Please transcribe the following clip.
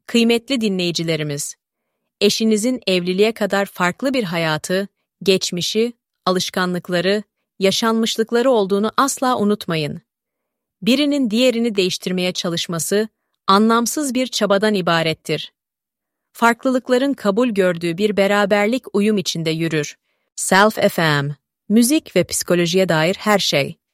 Kıymetli dinleyicilerimiz, eşinizin evliliğe kadar farklı bir hayatı, geçmişi, alışkanlıkları, yaşanmışlıkları olduğunu asla unutmayın. Birinin diğerini değiştirmeye çalışması, anlamsız bir çabadan ibarettir. Farklılıkların kabul gördüğü bir beraberlik uyum içinde yürür. Self FM, müzik ve psikolojiye dair her şey.